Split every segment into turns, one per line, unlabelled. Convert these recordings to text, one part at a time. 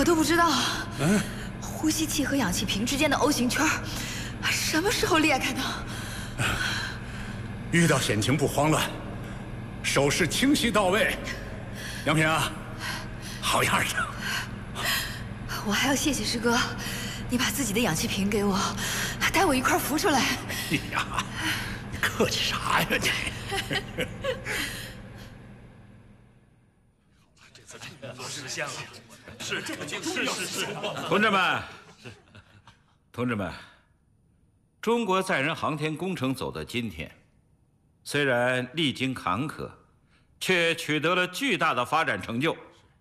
我都不知道，呼吸器和氧气瓶之间的 O 型圈什么时候裂开的？
遇到险情不慌乱，手势清晰到位。杨平啊，好样的！
我还要谢谢师哥，你把自己的氧气瓶给我，带我一块扶出来。
你呀，你客气啥呀你？
这次实现了，是这个就是
同志们，中国载人航天工程走到今天，虽然历经坎坷，却取得了巨大的发展成就。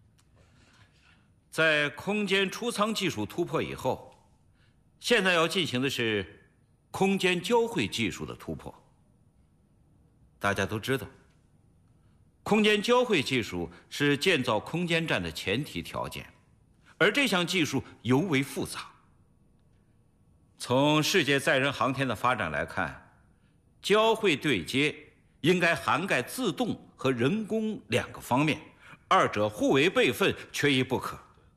在空间出舱技术突破以后，现在要进行的是空间交汇技术的突破。大家都知道，空间交汇技术是建造空间站的前提条件，而这项技术尤为复杂。从世界载人航天的发展来看，交汇对接应该涵盖自动和人工两个方面，二者互为备份，缺一不可。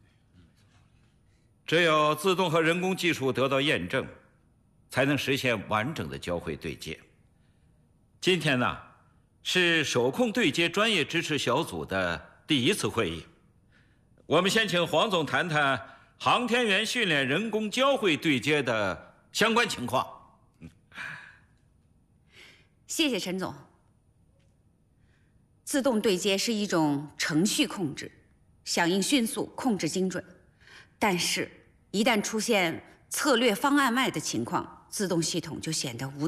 只有自动和人工技术得到验证，才能实现完整的交汇对接。今天呢，是手控对接专业支持小组的第1次会议。我们先请黄总谈谈航天员训练人工交汇对接的相关情况。
谢谢陈总。自动对接是一种程序控制，响应迅速，控制精准。但是，一旦出现策略方案外的情况，自动系统就显得无